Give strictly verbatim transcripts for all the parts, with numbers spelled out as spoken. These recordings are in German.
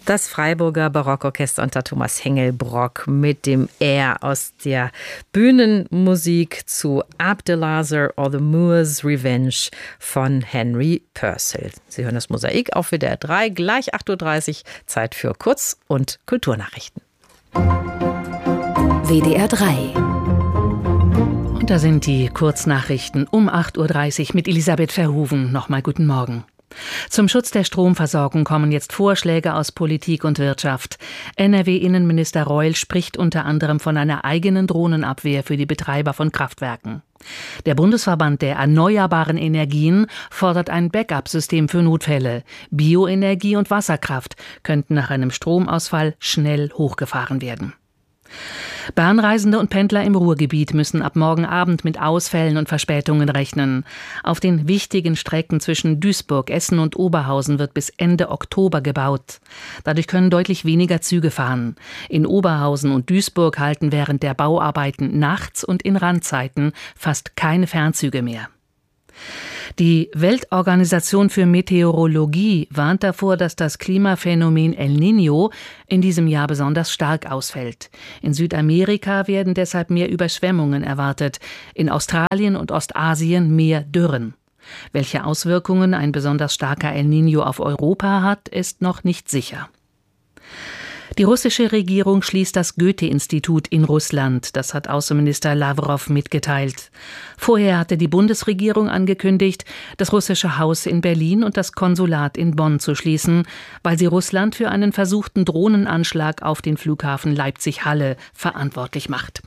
Das Freiburger Barockorchester unter Thomas Hengelbrock mit dem Air aus der Bühnenmusik zu Abdelazar or the Moor's Revenge von Henry Purcell. Sie hören das Mosaik auf W D R drei, gleich acht Uhr dreißig, Zeit für Kurz- und Kulturnachrichten. W D R drei. Und da sind die Kurznachrichten um acht Uhr dreißig mit Elisabeth Verhoeven. Nochmal guten Morgen. Zum Schutz der Stromversorgung kommen jetzt Vorschläge aus Politik und Wirtschaft. N R W-Innenminister Reul spricht unter anderem von einer eigenen Drohnenabwehr für die Betreiber von Kraftwerken. Der Bundesverband der erneuerbaren Energien fordert ein Backup-System für Notfälle. Bioenergie und Wasserkraft könnten nach einem Stromausfall schnell hochgefahren werden. Bahnreisende und Pendler im Ruhrgebiet müssen ab morgen Abend mit Ausfällen und Verspätungen rechnen. Auf den wichtigen Strecken zwischen Duisburg, Essen und Oberhausen wird bis Ende Oktober gebaut. Dadurch können deutlich weniger Züge fahren. In Oberhausen und Duisburg halten während der Bauarbeiten nachts und in Randzeiten fast keine Fernzüge mehr. Die Weltorganisation für Meteorologie warnt davor, dass das Klimaphänomen El Niño in diesem Jahr besonders stark ausfällt. In Südamerika werden deshalb mehr Überschwemmungen erwartet, in Australien und Ostasien mehr Dürren. Welche Auswirkungen ein besonders starker El Niño auf Europa hat, ist noch nicht sicher. Die russische Regierung schließt das Goethe-Institut in Russland. Das hat Außenminister Lawrow mitgeteilt. Vorher hatte die Bundesregierung angekündigt, das russische Haus in Berlin und das Konsulat in Bonn zu schließen, weil sie Russland für einen versuchten Drohnenanschlag auf den Flughafen Leipzig-Halle verantwortlich macht.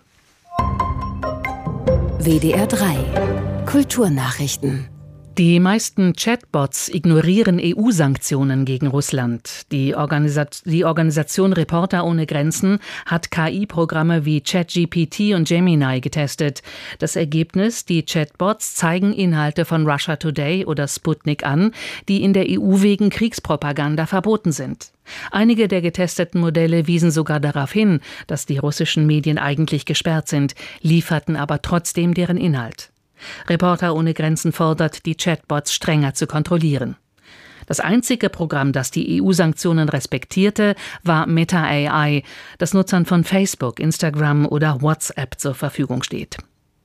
W D R drei. Kulturnachrichten. Die meisten Chatbots ignorieren E U-Sanktionen gegen Russland. Die, Organisat- die Organisation Reporter ohne Grenzen hat K I-Programme wie ChatGPT und Gemini getestet. Das Ergebnis: Die Chatbots zeigen Inhalte von Russia Today oder Sputnik an, die in der E U wegen Kriegspropaganda verboten sind. Einige der getesteten Modelle wiesen sogar darauf hin, dass die russischen Medien eigentlich gesperrt sind, lieferten aber trotzdem deren Inhalt. Reporter ohne Grenzen fordert, die Chatbots strenger zu kontrollieren. Das einzige Programm, das die E U-Sanktionen respektierte, war Meta A I, das Nutzern von Facebook, Instagram oder WhatsApp zur Verfügung steht.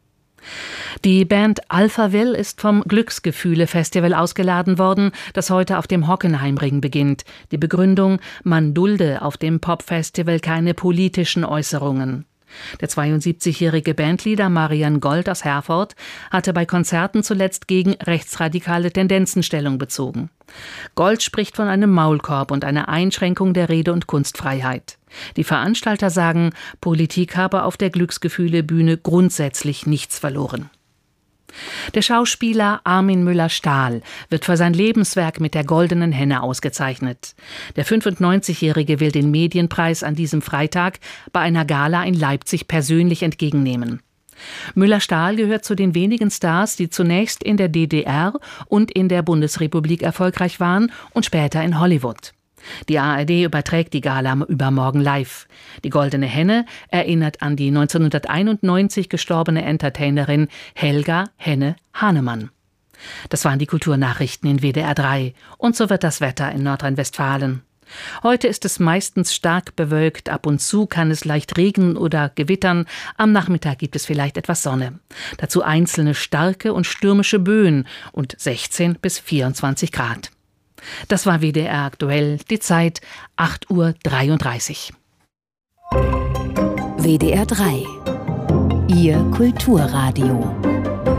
Die Band Alphaville ist vom Glücksgefühle-Festival ausgeladen worden, das heute auf dem Hockenheimring beginnt. Die Begründung: Man dulde auf dem Popfestival keine politischen Äußerungen. Der zweiundsiebzigjährige Bandleader Marian Gold aus Herford hatte bei Konzerten zuletzt gegen rechtsradikale Tendenzen Stellung bezogen. Gold spricht von einem Maulkorb und einer Einschränkung der Rede- und Kunstfreiheit. Die Veranstalter sagen, Politik habe auf der Glücksgefühle-Bühne grundsätzlich nichts verloren. Der Schauspieler Armin Müller-Stahl wird für sein Lebenswerk mit der Goldenen Henne ausgezeichnet. Der fünfundneunzigjährige will den Medienpreis an diesem Freitag bei einer Gala in Leipzig persönlich entgegennehmen. Müller-Stahl gehört zu den wenigen Stars, die zunächst in der D D R und in der Bundesrepublik erfolgreich waren und später in Hollywood. Die A R D überträgt die Gala übermorgen live. Die Goldene Henne erinnert an die neunzehnhunderteinundneunzig gestorbene Entertainerin Helga Henne Hahnemann. Das waren die Kulturnachrichten in W D R drei. Und so wird das Wetter in Nordrhein-Westfalen. Heute ist es meistens stark bewölkt, ab und zu kann es leicht regnen oder gewittern. Am Nachmittag gibt es vielleicht etwas Sonne. Dazu einzelne starke und stürmische Böen und sechzehn bis vierundzwanzig Grad. Das war W D R aktuell, die Zeit acht Uhr dreiunddreißig. W D R drei. Ihr Kulturradio.